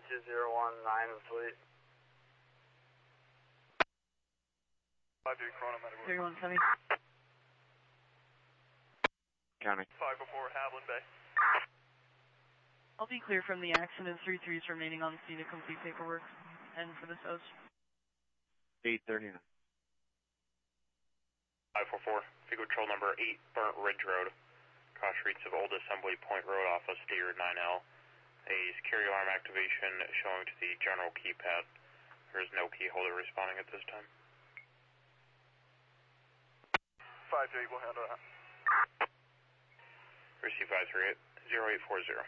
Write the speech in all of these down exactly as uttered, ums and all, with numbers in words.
two zero one nine in fleet. five three Corona Medical. three one seven. County. five oh four Haviland Bay. I'll be clear from the accident. three threes remaining on scene to complete paperwork. And for the S O S. eight thirty-nine. five four four, vehicle control number eight, Burnt Ridge Road. Cross streets of Old Assembly Point Road off of Steer nine L. A security alarm activation showing to the general keypad. There is no key holder responding at this time. five three, we'll handle that. Receive five three eight, zero eight four zero.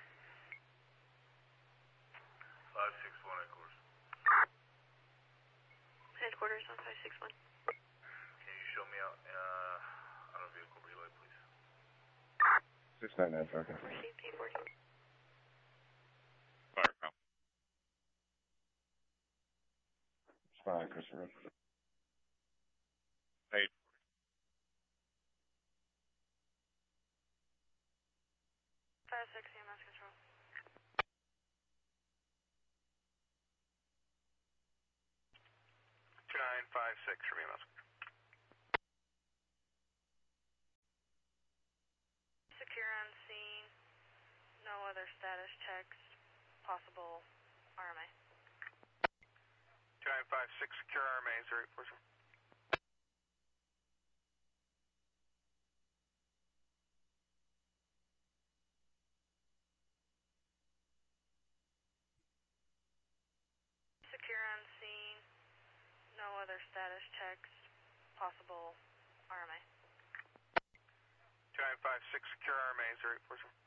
five six one, headquarters. Headquarters on five six one. Can you show me out uh, on a vehicle relay, please? six nine nine, okay. Receive P forty. Fire call. Fire, Christopher. eight. five six E M S control. two nine five six from E M S. Secure on scene. No other status checks. Possible R M A. two nine five six, secure R M A, zero eight four zero. Secure on scene. No other status checks. Possible R M A. two nine five six, secure R M A, zero eight four zero.